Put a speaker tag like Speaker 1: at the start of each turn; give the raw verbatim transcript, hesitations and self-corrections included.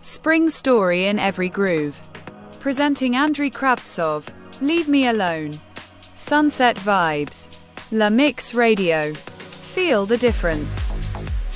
Speaker 1: Spring story in every groove. Presenting Andriy Kravtsov, Leave Me Alone. Sunset Vibes. La Mix Radio. Feel the difference.